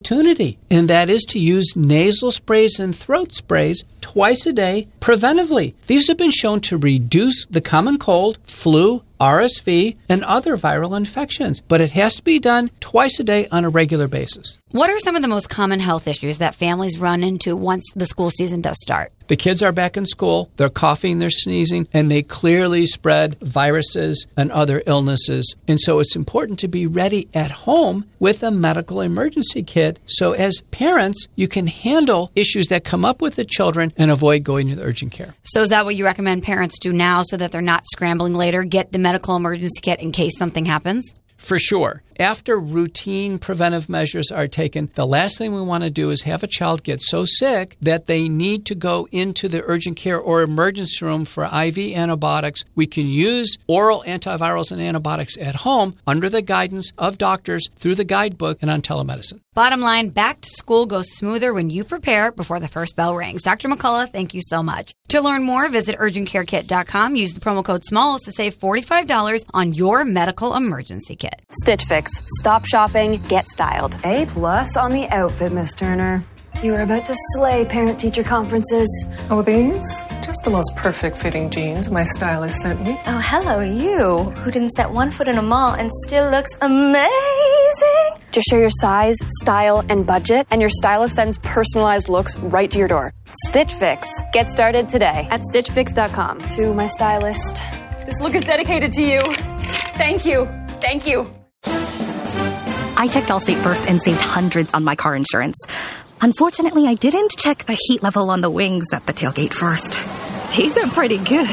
opportunity, and that is to use nasal sprays and throat sprays twice a day preventively. These have been shown to reduce the common cold, flu, RSV, and other viral infections, but it has to be done twice a day on a regular basis. What are some of the most common health issues that families run into once the school season does start? The kids are back in school, they're coughing, they're sneezing, and they clearly spread viruses and other illnesses. And so it's important to be ready at home with a medical emergency kit. So as parents, you can handle issues that come up with the children and avoid going to the urgent care. So is that what you recommend parents do now so that they're not scrambling later? Get the medical emergency kit in case something happens? For sure. After routine preventive measures are taken, the last thing we want to do is have a child get so sick that they need to go into the urgent care or emergency room for IV antibiotics. We can use oral antivirals and antibiotics at home under the guidance of doctors through the guidebook and on telemedicine. Bottom line, back to school goes smoother when you prepare before the first bell rings. Dr. McCullough, thank you so much. To learn more, visit urgentcarekit.com. Use the promo code SMALLS to save $45 on your medical emergency kit. Stitch Fix. Stop shopping, get styled. A+ on the outfit, Miss Turner. You are about to slay parent-teacher conferences. Oh, these? Just the most perfect fitting jeans my stylist sent me. Oh, hello, you, who didn't set one foot in a mall and still looks amazing. Just share your size, style, and budget, and your stylist sends personalized looks right to your door. Stitch Fix. Get started today at StitchFix.com. To my stylist. This look is dedicated to you. Thank you. Thank you. I checked Allstate first and saved hundreds on my car insurance. Unfortunately, I didn't check the heat level on the wings at the tailgate first. These are pretty good.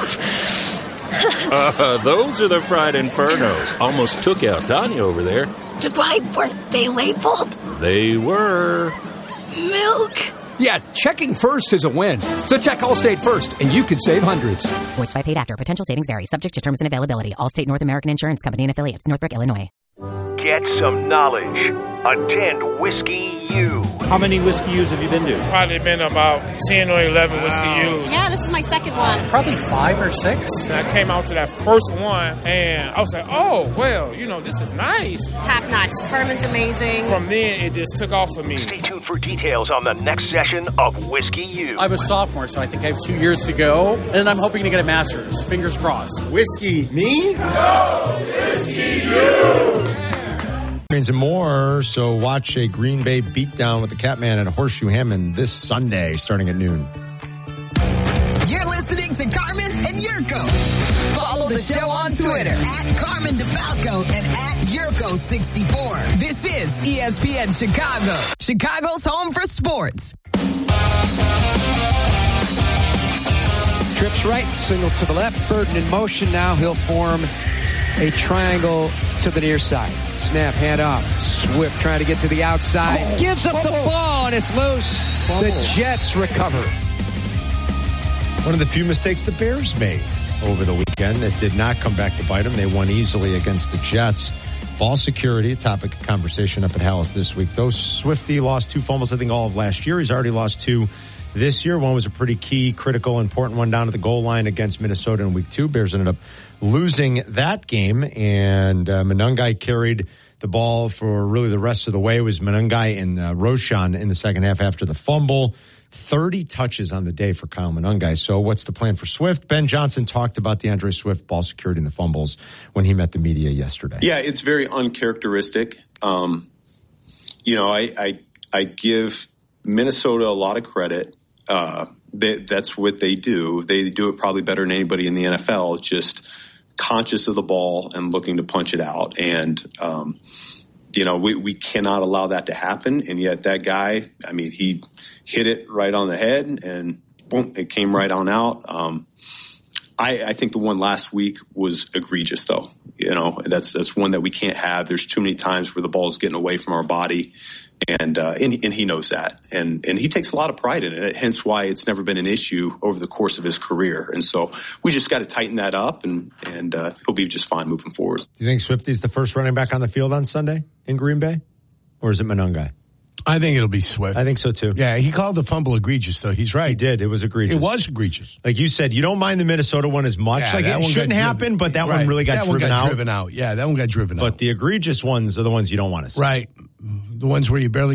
Those are the fried infernos. Almost took out Tanya over there. Why weren't they labeled? They were. Milk. Yeah, checking first is a win. So check Allstate first, and you could save hundreds. Voiced by paid actor. Potential savings vary. Subject to terms and availability. Allstate North American Insurance Company and Affiliates. Northbrook, Illinois. Get some knowledge. Attend Whiskey U. How many Whiskey U's have you been to? Probably been about 10 or 11 Whiskey U's. Yeah, this is my second one. Probably 5 or 6. And I came out to that first one, and I was like, oh, well, this is nice. Top notch. Herman's amazing. From then, it just took off for me. Stay tuned for details on the next session of Whiskey U. I'm a sophomore, so I think I have 2 years to go, and I'm hoping to get a master's. Fingers crossed. Whiskey me? No! Whiskey U! And more, so watch a Green Bay beatdown with the Catman at Horseshoe Hammond this Sunday starting at noon. You're listening to Carmen and Yurko. Follow the show on Twitter at Carmen DeFalco and at Yurko64. This is ESPN Chicago, Chicago's home for sports. Trips right, single to the left, Burden in motion now. He'll form a triangle to the near side. Snap, hand off. Swift trying to get to the outside. Gives up the ball, and it's loose. The Jets recover. One of the few mistakes the Bears made over the weekend that did not come back to bite them. They won easily against the Jets. Ball security, a topic of conversation up at Hallis this week. Though Swifty lost 2 fumbles, I think, all of last year. He's already lost 2 this year. One was a pretty key, critical, important one down at the goal line against Minnesota in week 2. Bears ended up losing that game, and Monangai carried the ball for really the rest of the way. It was Monangai and Roshan in the second half after the fumble. 30 touches on the day for Kyle Monangai. So what's the plan for Swift? Ben Johnson talked about DeAndre Swift ball security and the fumbles when he met the media yesterday. Yeah, it's very uncharacteristic. I give Minnesota a lot of credit. That's what they do. They do it probably better than anybody in the NFL, just conscious of the ball and looking to punch it out. And, we cannot allow that to happen. And yet that guy, he hit it right on the head and boom, it came right on out. I think the one last week was egregious though. That's one that we can't have. There's too many times where the ball is getting away from our body. And he knows that. And he takes a lot of pride in it, hence why it's never been an issue over the course of his career. And so we just got to tighten that up, and he'll be just fine moving forward. Do you think Swifty's the first running back on the field on Sunday in Green Bay? Or is it Monangai? I think it'll be Swift. I think so, too. Yeah, he called the fumble egregious, though. He's right. He did. It was egregious. It was egregious. Like you said, you don't mind the Minnesota one as much. Yeah, it shouldn't happen, but that one really got driven out. Yeah, that one got driven out. But the egregious ones are the ones you don't want to see. Right. The ones where you barely